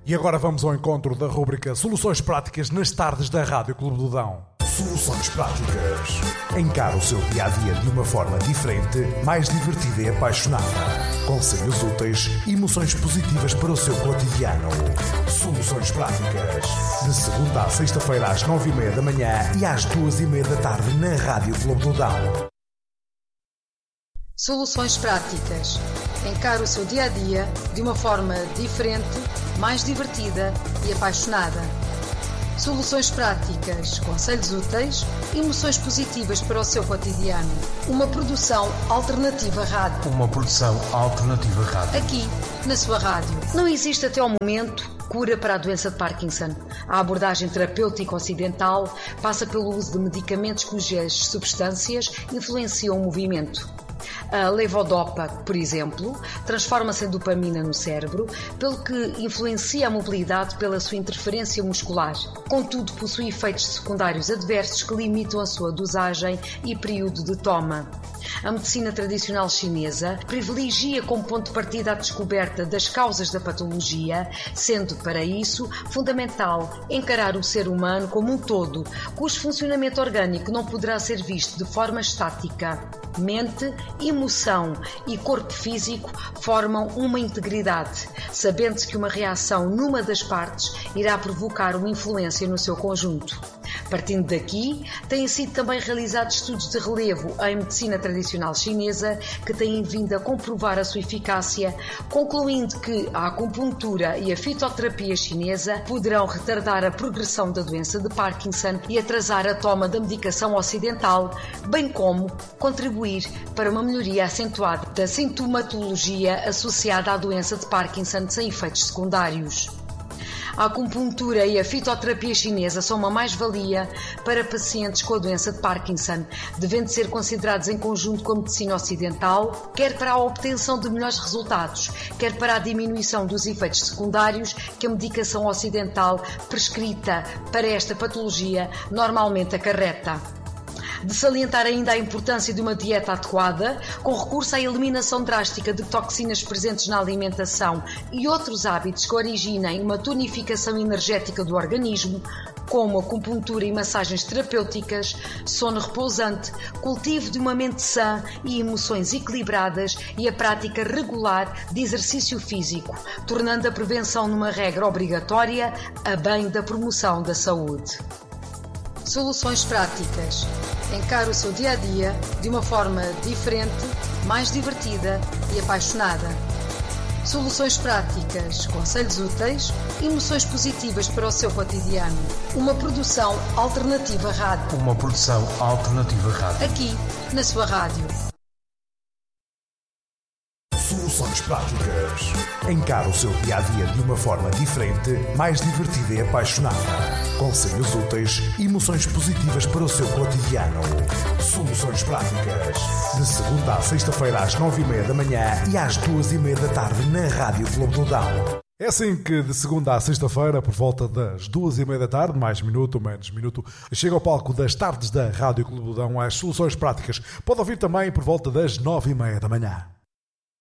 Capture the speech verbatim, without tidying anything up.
E agora vamos ao encontro da rúbrica Soluções Práticas nas tardes da Rádio Clube do Dão. Soluções Práticas. Encara o seu dia-a-dia de uma forma diferente, mais divertida e apaixonada. Conselhos úteis e emoções positivas para o seu cotidiano. Soluções Práticas. De segunda à sexta-feira às nove e meia da manhã e às duas e meia da tarde na Rádio Clube do Dão. Soluções Práticas. Encare o seu dia-a-dia de uma forma diferente, mais divertida e apaixonada. Soluções Práticas, conselhos úteis e emoções positivas para o seu cotidiano. Uma produção alternativa rádio. Uma produção alternativa rádio. Aqui, na sua rádio. Não existe até ao momento cura para a doença de Parkinson. A abordagem terapêutica ocidental passa pelo uso de medicamentos cujas substâncias influenciam o movimento. A levodopa, por exemplo, transforma-se em dopamina no cérebro, pelo que influencia a mobilidade pela sua interferência muscular. Contudo, possui efeitos secundários adversos que limitam a sua dosagem e período de toma. A medicina tradicional chinesa privilegia como ponto de partida a descoberta das causas da patologia, sendo para isso fundamental encarar o ser humano como um todo, cujo funcionamento orgânico não poderá ser visto de forma estática. Mente, emoção e corpo físico formam uma integridade, sabendo-se que uma reação numa das partes irá provocar uma influência no seu conjunto. Partindo daqui, têm sido também realizados estudos de relevo em medicina tradicional chinesa que têm vindo a comprovar a sua eficácia, concluindo que a acupuntura e a fitoterapia chinesa poderão retardar a progressão da doença de Parkinson e atrasar a toma da medicação ocidental, bem como contribuir para uma melhoria acentuada da sintomatologia associada à doença de Parkinson sem efeitos secundários. A acupuntura e a fitoterapia chinesa são uma mais-valia para pacientes com a doença de Parkinson, devendo ser considerados em conjunto com a medicina ocidental, quer para a obtenção de melhores resultados, quer para a diminuição dos efeitos secundários que a medicação ocidental prescrita para esta patologia normalmente acarreta. De salientar ainda a importância de uma dieta adequada, com recurso à eliminação drástica de toxinas presentes na alimentação e outros hábitos que originem uma tonificação energética do organismo, como acupuntura e massagens terapêuticas, sono repousante, cultivo de uma mente sã e emoções equilibradas e a prática regular de exercício físico, tornando a prevenção numa regra obrigatória a bem da promoção da saúde. Soluções Práticas. Encare o seu dia-a-dia de uma forma diferente, mais divertida e apaixonada. Soluções Práticas, conselhos úteis e emoções positivas para o seu cotidiano. Uma produção alternativa rádio. Uma produção alternativa rádio. Aqui, na sua rádio. Soluções Práticas. Encara o seu dia-a-dia de uma forma diferente, mais divertida e apaixonada. Conselhos úteis e emoções positivas para o seu cotidiano. Soluções Práticas. De segunda à sexta-feira às nove e meia da manhã e às duas e meia da tarde na Rádio Clube do Dão. É assim que de segunda à sexta-feira, por volta das duas e meia da tarde, mais minuto, menos minuto, chega ao palco das tardes da Rádio Clube do Dão as Soluções Práticas. Pode ouvir também por volta das nove e meia da manhã.